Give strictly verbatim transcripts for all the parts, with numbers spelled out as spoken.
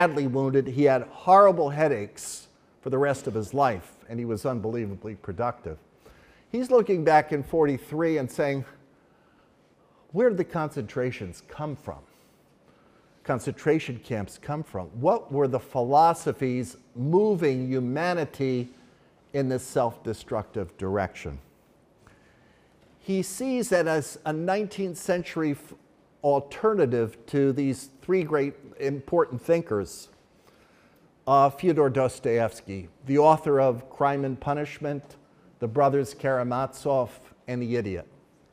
badly wounded. He had horrible headaches for the rest of his life, and he was unbelievably productive. He's looking back in forty-three and saying, where did the concentrations come from? Concentration camps come from? What were the philosophies moving humanity in this self-destructive direction? He sees that as a nineteenth century alternative to these three great important thinkers. Uh, Fyodor Dostoevsky, the author of Crime and Punishment, The Brothers Karamazov, and The Idiot.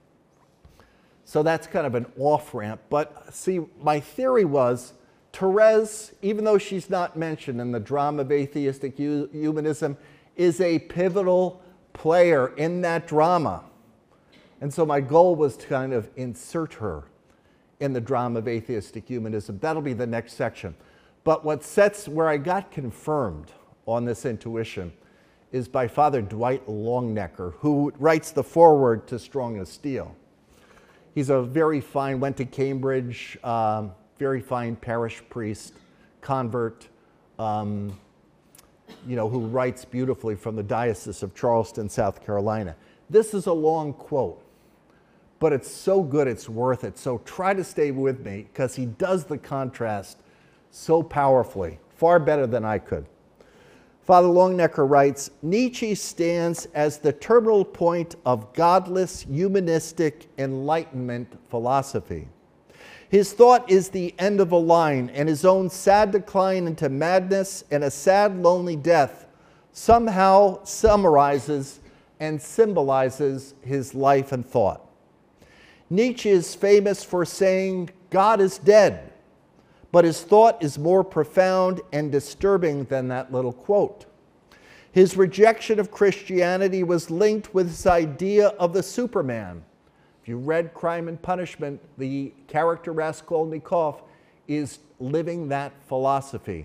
So that's kind of an off-ramp. But see, my theory was Therese, even though she's not mentioned in the drama of atheistic humanism, is a pivotal player in that drama. And so my goal was to kind of insert her in the drama of atheistic humanism. That'll be the next section. But what sets, where I got confirmed on this intuition is by Father Dwight Longnecker, who writes the foreword to Strong as Steel. He's a very fine, went to Cambridge, um, very fine parish priest, convert, um, you know, who writes beautifully from the Diocese of Charleston, South Carolina. This is a long quote, but it's so good it's worth it. So try to stay with me, because he does the contrast so powerfully, far better than I could. Father Longnecker writes, Nietzsche stands as the terminal point of godless, humanistic Enlightenment philosophy. His thought is the end of a line, and his own sad decline into madness and a sad, lonely death somehow summarizes and symbolizes his life and thought. Nietzsche is famous for saying, God is dead, but his thought is more profound and disturbing than that little quote. His rejection of Christianity was linked with his idea of the Superman. If you read Crime and Punishment, the character Raskolnikov is living that philosophy.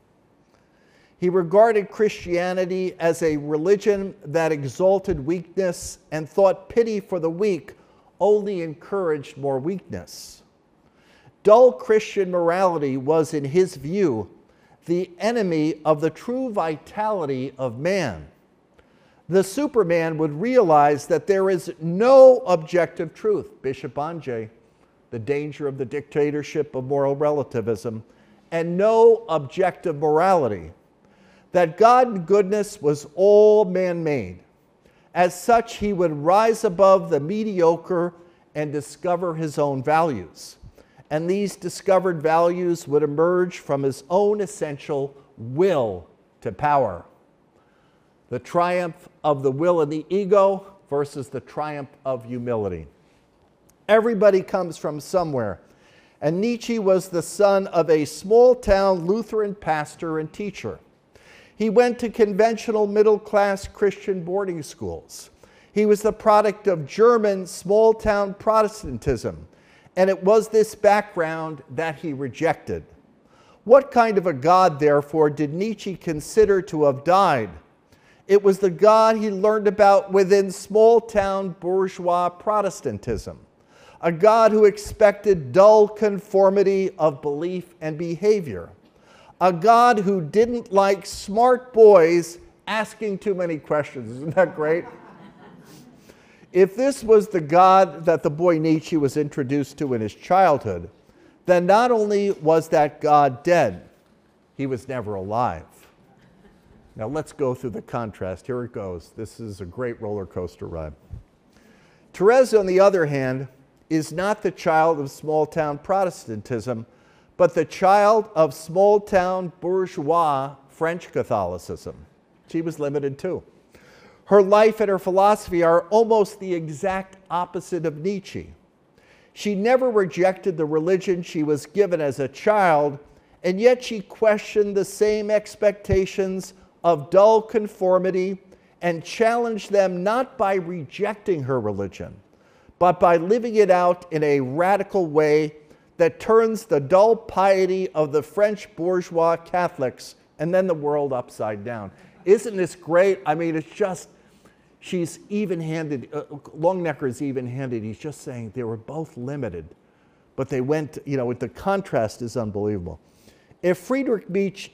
He regarded Christianity as a religion that exalted weakness and thought pity for the weak only encouraged more weakness. Dull Christian morality was, in his view, the enemy of the true vitality of man. The Superman would realize that there is no objective truth. Bishop Banje, The Danger of the Dictatorship of Moral Relativism, and no objective morality. That God and goodness was all man-made. As such, he would rise above the mediocre and discover his own values. And these discovered values would emerge from his own essential will to power. The triumph of the will and the ego versus the triumph of humility. Everybody comes from somewhere. And Nietzsche was the son of a small-town Lutheran pastor and teacher. He went to conventional middle-class Christian boarding schools. He was the product of German small-town Protestantism, and it was this background that he rejected. What kind of a God, therefore, did Nietzsche consider to have died? It was the God he learned about within small-town bourgeois Protestantism, a God who expected dull conformity of belief and behavior, a God who didn't like smart boys asking too many questions. Isn't that great? If this was the God that the boy Nietzsche was introduced to in his childhood, then not only was that God dead, he was never alive. Now let's go through the contrast. Here it goes. This is a great roller coaster ride. Therese, on the other hand, is not the child of small-town Protestantism, but the child of small-town bourgeois French Catholicism. She was limited too. Her life and her philosophy are almost the exact opposite of Nietzsche. She never rejected the religion she was given as a child, and yet she questioned the same expectations of dull conformity and challenged them not by rejecting her religion, but by living it out in a radical way that turns the dull piety of the French bourgeois Catholics and then the world upside down. Isn't this great? I mean, it's just, she's even-handed. Uh, Longnecker is even-handed. He's just saying they were both limited, but they went, you know, the contrast is unbelievable. If Friedrich